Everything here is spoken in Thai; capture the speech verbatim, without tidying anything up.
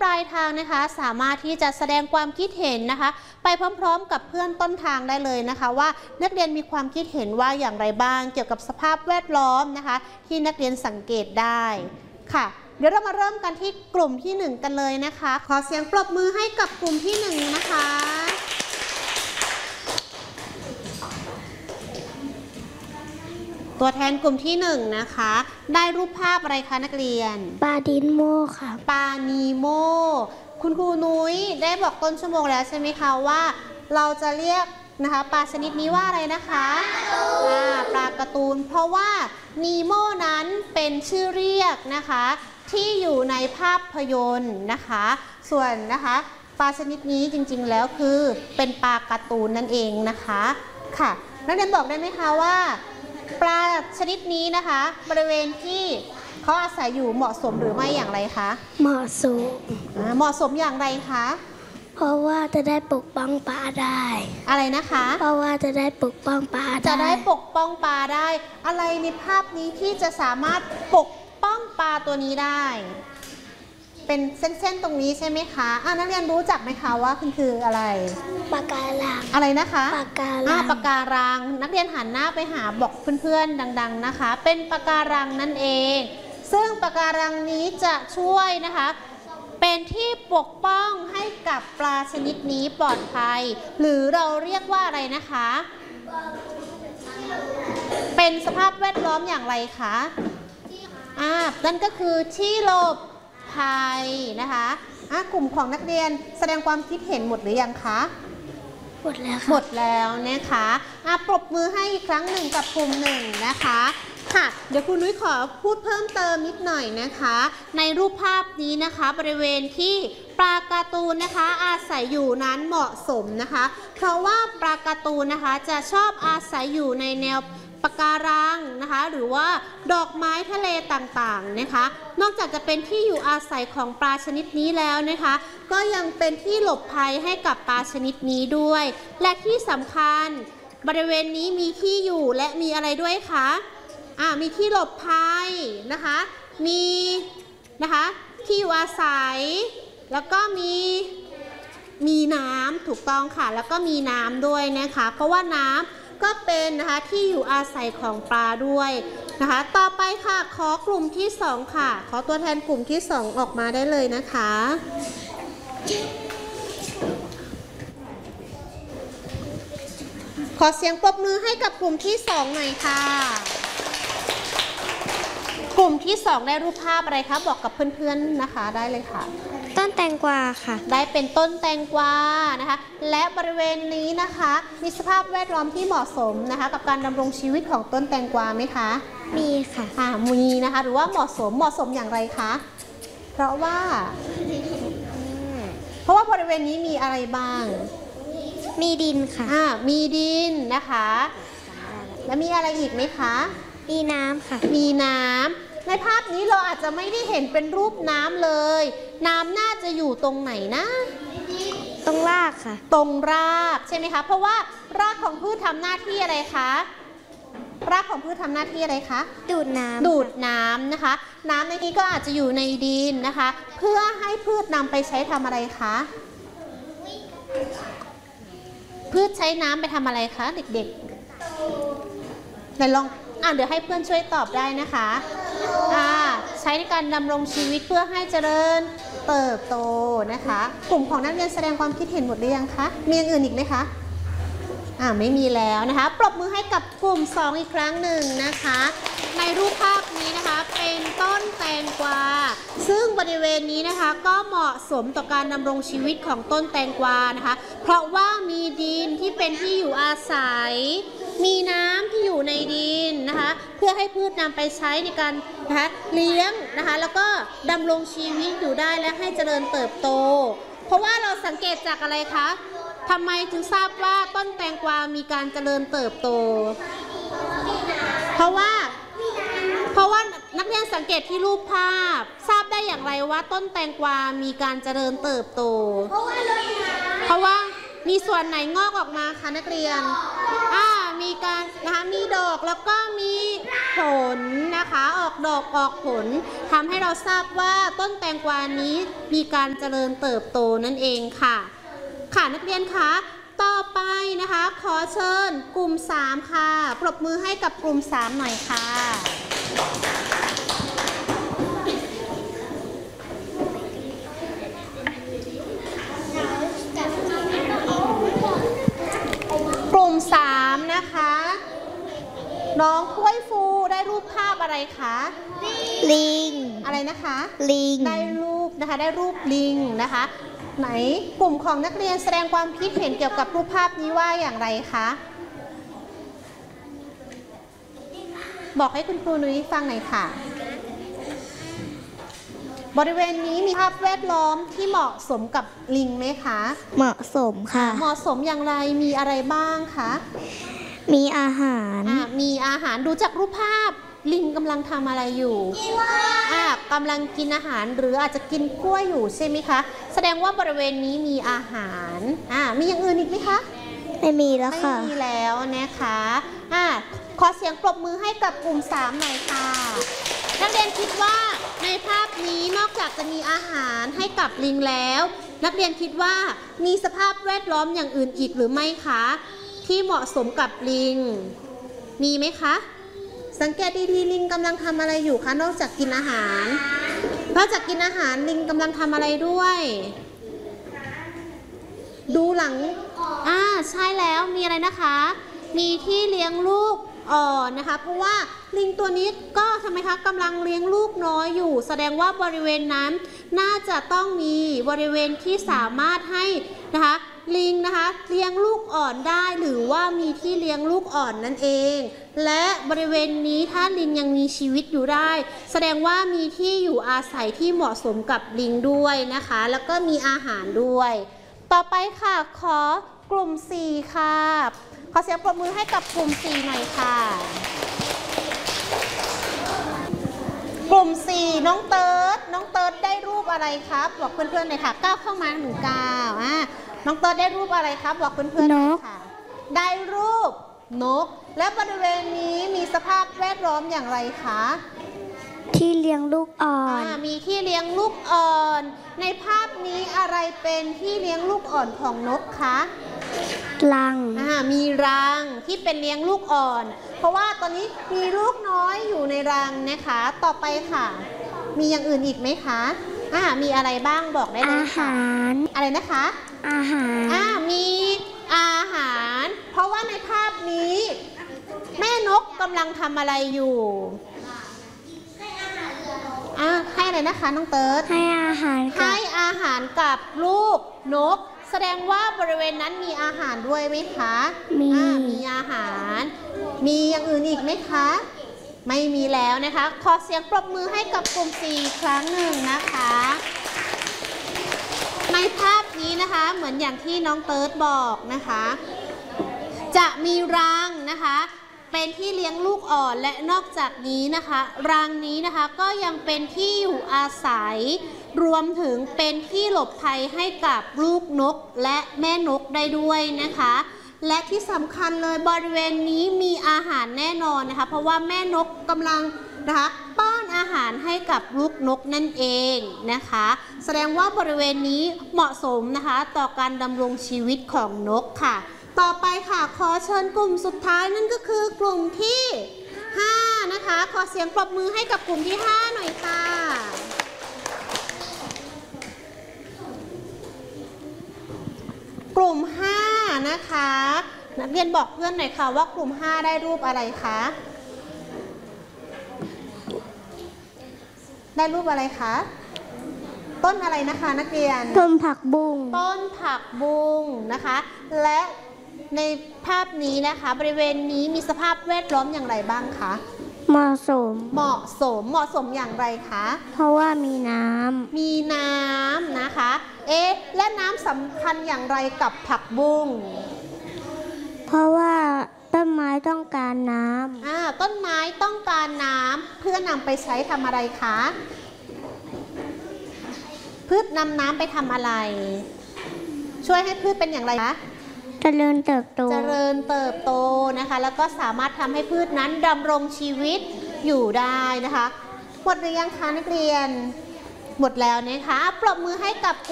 ปลายทางนะคะสามารถที่จะแสดงความคิดเห็นนะคะไปพร้อมๆกับเพื่อนต้นทางได้เลยนะคะว่านักเรียนมีความคิดเห็นว่าอย่างไรบ้างเกี่ยวกับสภาพแวดล้อมนะคะที่นักเรียนสังเกตได้ค่ะเดี๋ยวเรามาเริ่มกันที่กลุ่มที่หนึ่งกันเลยนะคะขอเสียงปรบมือให้กับกลุ่มที่หนึ่งนะคะตัวแทนกลุ่มที่หนึ่งนะคะได้รูปภาพอะไรคะนักเรียนปลาดินโมค่ะปลานีโมคุณครูนุ้ยได้บอกต้นชั่วโมงแล้วใช่ไหมคะว่าเราจะเรียกนะคะปลาชนิดนี้ว่าอะไรนะคะปลาการ์ตูนเพราะว่านีโมนั้นเป็นชื่อเรียกนะคะที่อยู่ในภาพยนตร์นะคะส่วนนะคะปลาชนิดนี้จริงๆแล้วคือเป็นปลาการ์ตูนนั่นเองนะคะค่ะนักเรียนบอกได้ไหมคะว่าปลาชนิดนี้นะคะบริเวณที่เขาอาศัยอยู่เหมาะสมหรือไม่อย่างไรคะเหมาะสมเหมาะสมอย่างไรคะเพราะว่าจะได้ปกป้องปลาได้อะไรนะคะเพราะว่าจะได้ปกป้องปลาได้จะได้ปกป้องปลาได้อะไรในภาพนี้ที่จะสามารถปกป้องปลาตัวนี้ได้เป็นเส้นๆตรงนี้ใช่ไหมคะอ่านักเรียนรู้จักไหมคะว่าคุณคืออะไรปากการังอะไรนะคะปากการังปากการังนักเรียนหันหน้าไปหาบอกเพื่อนๆดังๆนะคะเป็นปากการังนั่นเองซึ่งปากการังนี้จะช่วยนะคะเป็นที่ปกป้องให้กับปลาชนิดนี้ปลอดภัยหรือเราเรียกว่าอะไรนะคะเป็นสภาพแวดล้อมอย่างไรคะอ่านั่นก็คือที่หลบภัยนะคะอ่ะกลุ่มของนักเรียนแสดงความคิดเห็นหมดหรือยังคะหมดแล้วหมดแล้วนะคะอ่ะปรบมือให้อีกครั้งหนึ่งกับกลุ่มหนึ่งนะคะค่ะเดี๋ยวคุณนุ้ยขอพูดเพิ่มเติมนิดหน่อยนะคะในรูปภาพนี้นะคะบริเวณที่ปลาการ์ตูนนะคะอาศัยอยู่นั้นเหมาะสมนะคะเพราะว่าปลาการ์ตูนนะคะจะชอบอาศัยอยู่ในแนวปะการังนะคะหรือว่าดอกไม้ทะเลต่างๆนะคะนอกจากจะเป็นที่อยู่อาศัยของปลาชนิดนี้แล้วนะคะก็ยังเป็นที่หลบภัยให้กับปลาชนิดนี้ด้วยและที่สำคัญบริเวณนี้มีที่อยู่และมีอะไรด้วยคะอ่ามีที่หลบภัยนะคะมีนะคะที่อยู่อาศัยแล้วก็มีมีน้ำถูกต้องค่ะแล้วก็มีน้ำด้วยนะคะเพราะว่าน้ำก็เป็นนะคะที่อยู่อาศัยของปลาด้วยนะคะต่อไปค่ะขอกลุ่มที่สองค่ะขอตัวแทนกลุ่มที่สองออกมาได้เลยนะคะขอเสียงปรบมือให้กับกลุ่มที่สองหน่อยค่ะกลุ่มที่สองได้รูปภาพอะไรคะบอกกับเพื่อนๆนะคะได้เลยค่ะต้นแตงกวาค่ะได้เป็นต้นแตงกวานะคะและบริเวณนี้นะคะมีสภาพแวดล้อมที่เหมาะสมนะคะกับการดำรงชีวิตของต้นแตงกวาไหมคะมีค่ะอ่ามีนะคะหรือว่าเหมาะสมเหมาะสมอย่างไรคะเพราะว่าเพราะว่าบริเวณนี้มีอะไรบ้างมีดินค่ะอ่ามีดินนะคะแล้วมีอะไรอีกไหมคะมีน้ำค่ะมีน้ำในภาพนี้เราอาจจะไม่ได้เห็นเป็นรูปน้ำเลยน้ำน่าจะอยู่ตรงไหนนะตรงรากค่ะตรงรากใช่ไหมคะเพราะว่ารากของพืชทำหน้าที่อะไรคะรากของพืชทำหน้าที่อะไรคะดูดน้ำดูดน้ำนะคะน้ำในนี้ก็อาจจะอยู่ในดินนะคะเพื่อให้พืชนำไปใช้ทำอะไรคะพืชใช้น้ำไปทำอะไรคะเด็กๆไหนลองอ่ะเดี๋ยวให้เพื่อนช่วยตอบได้นะคะอ่าใช้ในการดำรงชีวิตเพื่อให้เจริญเติบโตนะคะกลุ่มของนักเรียนแสดงความคิดเห็นหมดหรือยังคะมีอย่างอื่นอีกไหมคะอ่าไม่มีแล้วนะคะปรบมือให้กับกลุ่มสองอีกครั้งหนึ่งนะคะในรูปภาพนี้นะคะเป็นต้นแตงกวาซึ่งบริเวณนี้นะคะก็เหมาะสมต่อการดำรงชีวิตของต้นแตงกวานะคะเพราะว่ามีดินที่เป็นที่อยู่อาศัยมีน้ำที่อยู่ในดินนะคะเพื่อให้พืชนำไปใช้ในการนะคะเลี้ยงนะคะแล้วก็ดำรงชีวิตอยู่ได้และให้เจริญเติบโตเพราะว่าเราสังเกตจากอะไรคะทำไมถึงทราบว่าต้นแตงกวามีการเจริญเติบโตเพราะว่าเพราะว่านักเรียนสังเกตที่รูปภาพทราบได้อย่างไรว่าต้นแตงกวามีการเจริญเติบโตเพราะว่ามีส่วนไหนงอกออกมาคะนักเรียนอ่ามีมีการนะคะมีดอกแล้วก็มีผลนะคะออกดอกออกผลทำให้เราทราบว่าต้นแตงกวานี้มีการเจริญเติบโตนั่นเองค่ะค่ะนักเรียนคะต่อไปนะคะขอเชิญกลุ่มสามค่ะปรบมือให้กับกลุ่มสามหน่อยค่ะกลุ่มสามนะคะน้องกล้วยฟูได้รูปภาพอะไรคะลิงอะไรนะคะลิงได้รูปนะคะได้รูปลิงนะคะไหนกลุ่มของนักเรียนแสดงความคิดเห็นเกี่ยวกับรูปภาพนี้ว่าอย่างไรคะบอกให้คุณครูนุ้ยฟังหน่อยค่ะบริเวณนี้มีภาพแวดล้อมที่เหมาะสมกับลิงไหมคะเหมาะสมค่ะเหมาะสมอย่างไรมีอะไรบ้างคะมีอาหารมีอาหารดูจากรูปภาพลิงกำลังทำอะไรอยู่อ่ากำลังกินอาหารหรืออาจจะกินกล้วยอยู่ใช่ไหมคะแสดงว่าบริเวณนี้มีอาหารอ่ามีอย่างอื่นอีกไหมคะไม่มีแล้วค่ะไม่มีแล้วนะคะอ่าขอเสียงปรบมือให้กับกลุ่มสามหน่อยค่ะนักเรียนคิดว่าในภาพนี้นอกจากจะมีอาหารให้กับลิงแล้วนักเรียนคิดว่ามีสภาพแวดล้อมอย่างอื่นอีกหรือไม่คะที่เหมาะสมกับลิงมีไหมคะสังเกตดีๆลิงกำลังทำอะไรอยู่คะนอกจากกินอาหารนอกจากกินอาหารลิงกำลังทำอะไรด้วยดูหลังอ่าใช่แล้วมีอะไรนะคะมีที่เลี้ยงลูกอ่อนนะคะเพราะว่าลิงตัวนี้ก็ทำไมคะกำลังเลี้ยงลูกน้อยอยู่แสดงว่าบริเวณนั้นน่าจะต้องมีบริเวณที่สามารถให้นะคะลิงนะคะเลี้ยงลูกอ่อนได้หรือว่ามีที่เลี้ยงลูกอ่อนนั่นเองและบริเวณนี้ถ้าลิงยังมีชีวิตอยู่ได้แสดงว่ามีที่อยู่อาศัยที่เหมาะสมกับลิงด้วยนะคะแล้วก็มีอาหารด้วยต่อไปค่ะขอกลุ่มสี่ค่ะขอเสียงปรบมือให้กับกลุ่มสี่หน่อยค่ะกลุ่มสี่น้องเติร์ดน้องเติร์ดได้รูปอะไรครับบอกเพื่อนๆหน่อยค่ะก้าวเข้ามาหนึ่งก้าวอ่ะน้องเติร์ดได้รูปอะไรครับบอกเพื่อนๆหน่อยค่ะได้รูปนกและบริเวณนี้มีสภาพแวดล้อมอย่างไรคะที่เลี้ยงลูกอ่อนมีที่เลี้ยงลูกอ่อนในภาพนี้อะไรเป็นที่เลี้ยงลูกอ่อนของนกคะรังมีรังที่เป็นเลี้ยงลูกอ่อนเพราะว่าตอนนี้มีลูกน้อยอยู่ในรังนะคะต่อไปค่ะมีอย่างอื่นอีกไหมคะอ่ามีอะไรบ้างบอกได้เลยค่ะอาหารอะไรนะคะอาหารอ่ามีอาหารเพราะว่าในภาพนี้แม่นกกำลังทำอะไรอยู่อ่าให้อะไรนะคะน้องเติร์ดให้อาหารให้อาหารกับลูกนกแสดงว่าบริเวณนั้นมีอาหารด้วยไหมคะมีมีอาหารมีอย่างอื่นอีกไหมคะไม่มีแล้วนะคะขอเสียงปรบมือให้กับกลุ่มสี่ครั้งหนึ่งนะคะในภาพนี้นะคะเหมือนอย่างที่น้องเติร์ดบอกนะคะจะมีรังนะคะเป็นที่เลี้ยงลูกอ่อนและนอกจากนี้นะคะรังนี้นะคะก็ยังเป็นที่อยู่อาศัยรวมถึงเป็นที่หลบภัยให้กับลูกนกและแม่นกได้ด้วยนะคะและที่สำคัญเลยบริเวณนี้มีอาหารแน่นอนนะคะเพราะว่าแม่นกกำลังนะคะป้อนอาหารให้กับลูกนกนั่นเองนะคะแสดงว่าบริเวณนี้เหมาะสมนะคะต่อการดำรงชีวิตของนกค่ะต่อไปค่ะขอเชิญกลุ่มสุดท้ายนั่นก็คือกลุ่มที่ห้านะคะขอเสียงปรบมือให้กับกลุ่มที่ห้าหน่อยค่ะกลุ่มห้านะคะนักเรียนบอกเพื่อนหน่อยค่ะว่ากลุ่มห้าได้รูปอะไรคะได้รูปอะไรคะต้นอะไรนะคะนักเรียนต้นผักบุ้งต้นผักบุ้งนะคะและในภาพนี้นะคะบริเวณนี้มีสภาพแวดล้อมอย่างไรบ้างคะเหมาะสมเหมาะสมเหมาะสมอย่างไรคะเพราะว่ามีน้ำมีน้ำนะคะเอ๊ะและน้ำสำคัญอย่างไรกับผักบุ้งเพราะว่าต้นไม้ต้องการน้ำอ่าต้นไม้ต้องการน้ำเพื่อนำไปใช้ทำอะไรคะพืชนำน้ำไปทำอะไรช่วยให้พืชเป็นอย่างไรคะเจริญเติบโตเจริญเติบโตนะคะ แล้วก็สามารถทำให้พืชนั้นดำรงชีวิตอยู่ได้นะคะหมดหรือยังคะนักเรียนหมดแล้วนะคะปรบมือให้กับ